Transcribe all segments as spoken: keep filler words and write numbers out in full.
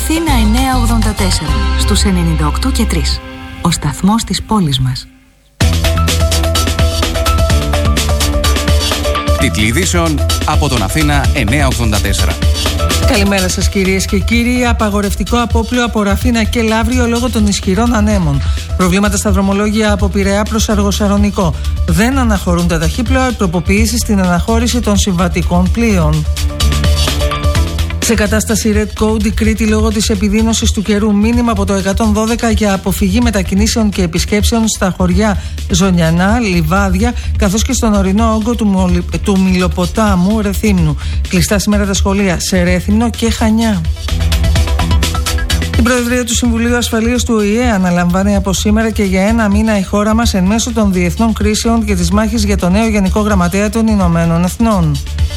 Αθήνα εννιακόσια ογδόντα τέσσερα, στους ενενήντα οκτώ και τρία. Ο σταθμός της πόλης μας. Τίτλοι ειδήσεων από τον Αθήνα εννιακόσια ογδόντα τέσσερα. Καλημέρα σας κυρίες και κύριοι. Απαγορευτικό απόπλοιο από Ραφίνα και Λαύριο λόγω των ισχυρών ανέμων. Προβλήματα στα δρομολόγια από Πειραιά προς Αργοσαρονικό. Δεν αναχωρούν τα ταχύπλοα, τροποποιήσεις στην αναχώρηση των συμβατικών πλοίων. Σε κατάσταση Red Code η Κρήτη λόγω της επιδείνωσης του καιρού. Μήνυμα από το εκατόν δώδεκα για αποφυγή μετακινήσεων και επισκέψεων στα χωριά Ζωνιανά, Λιβάδια καθώς και στον ορεινό όγκο του, Μολυ... του Μιλοποτάμου Ρεθύμνου. Κλειστά σήμερα τα σχολεία σε Ρέθυμνο και Χανιά. Την Προεδρία του Συμβουλίου Ασφαλείας του Ο Η Ε αναλαμβάνει από σήμερα και για ένα μήνα η χώρα μας εν μέσω των διεθνών κρίσεων και της μάχης για το νέο Γενικό Γραμματέα των Ηνωμένων Εθνών.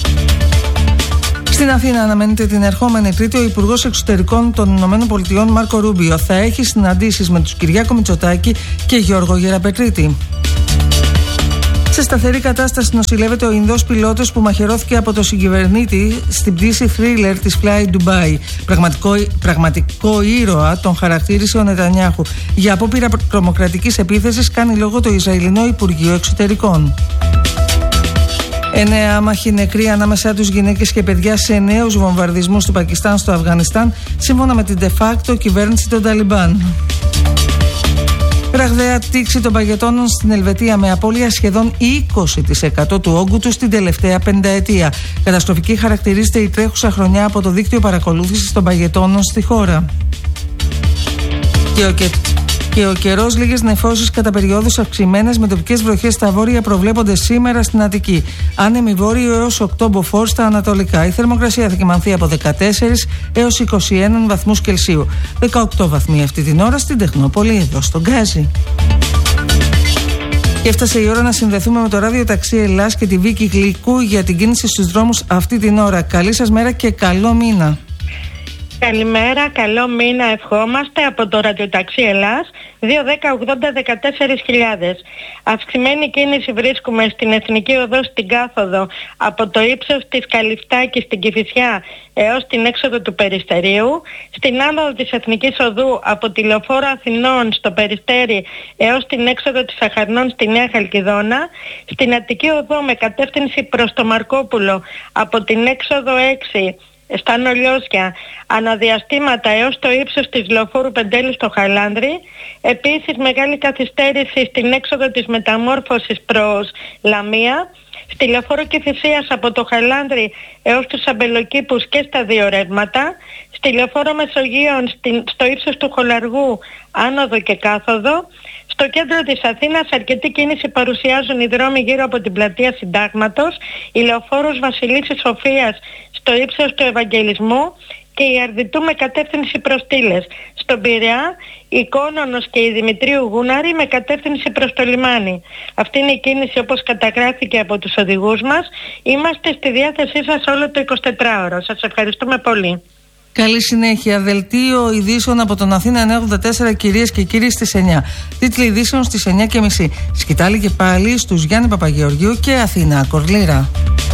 Στην Αθήνα αναμένεται την ερχόμενη Τρίτη ο Υπουργός Εξωτερικών των Ηνωμένων Πολιτειών Μάρκο Ρούμπιο. Θα έχει συναντήσεις με τους Κυριάκο Μητσοτάκη και Γιώργο Γεραπετρίτη. Σε σταθερή κατάσταση νοσηλεύεται ο Ινδός πιλότος που μαχαιρώθηκε από το συγκυβερνήτη στην πτήση Thriller της Fly Dubai. Πραγματικό, πραγματικό ήρωα τον χαρακτήρισε ο Νετανιάχου. Για απόπειρα τρομοκρατικής επίθεσης κάνει λόγο το Ισραηλινό Υπουργείο Εξωτερικών. Εννέα άμαχοι νεκροί, ανάμεσά τους γυναίκες και παιδιά, σε νέους βομβαρδισμούς του Πακιστάν στο Αφγανιστάν, σύμφωνα με την de facto κυβέρνηση των Ταλιμπάν. Ραγδαία τήξη των παγετώνων στην Ελβετία με απώλεια σχεδόν είκοσι τοις εκατό του όγκου του στην τελευταία πενταετία. Καταστροφική χαρακτηρίζεται η τρέχουσα χρονιά από το δίκτυο παρακολούθησης των παγετώνων στη χώρα. Και ο και... Και ο καιρός, λίγες νεφώσεις κατά περιόδους αυξημένες με τοπικές βροχές στα βόρεια προβλέπονται σήμερα στην Αττική. Άνεμη βόρειο έως οκτώ μποφόρ στα ανατολικά. Η θερμοκρασία θα κυμανθεί από δεκατέσσερα έως είκοσι ένα βαθμούς Κελσίου. δεκαοκτώ βαθμοί αυτή την ώρα στην Τεχνόπολη, εδώ στον Γκάζι. Και έφτασε η ώρα να συνδεθούμε με το Ράδιο Ταξί Ελλάς και τη Βίκη Γλυκού για την κίνηση στους δρόμους αυτή την ώρα. Καλή σας μέρα και καλό μήνα. Καλημέρα, καλό μήνα ευχόμαστε από το Ραδιοταξί Ελλάς δύο δέκα ογδόντα δεκατέσσερα χιλιάδες. Αυξημένη κίνηση βρίσκουμε στην Εθνική Οδό στην Κάθοδο από το ύψος της Καλυφτάκης στην Κηφισιά έως την έξοδο του Περιστερίου, στην άνοδο της Εθνικής Οδού από τη Λεωφόρο Αθηνών στο Περιστέρι έως την έξοδο της Αχαρνών στη Νέα Χαλκιδόνα, στην Αττική Οδό με κατεύθυνση προς το Μαρκόπουλο από την έξοδο έξι στα Νολιώσια, αναδιαστήματα έως το ύψος της Λεωφόρου Πεντέλου στο Χαλάνδρι. Επίσης μεγάλη καθυστέρηση στην έξοδο της Μεταμόρφωσης προς Λαμία, στη Λεωφόρο Κηφισίας από το Χαλάνδρι έως τους Αμπελοκήπους και στα δύο ρεύματα, στη Λεωφόρο Μεσογείων στο ύψος του Χολαργού άνοδο και κάθοδο. Στο κέντρο της Αθήνας αρκετή κίνηση παρουσιάζουν οι δρόμοι γύρω από την πλατεία Συντάγματος, η Λεωφόρος Βασιλίσσης Σοφίας στο ύψος του Ευαγγελισμού και η Αρδιτού με κατεύθυνση προς Τήλες. Στον Πειραιά η Κόνονος και η Δημητρίου Γούναρη με κατεύθυνση προς το λιμάνι. Αυτή είναι η κίνηση όπως καταγράφηκε από τους οδηγούς μας. Είμαστε στη διάθεσή σας όλο το εικοσιτετράωρο. Σας ευχαριστούμε πολύ. Καλή συνέχεια. Δελτίο ειδήσεων από τον Αθήνα εννιακόσια ογδόντα τέσσερα, κυρίες και κύριοι, στις εννιά. Τίτλοι ειδήσεων στις εννιά και μισή. Σκητάλη και πάλι στους Γιάννη Παπαγεωργίου και Αθήνα Κορλήρα.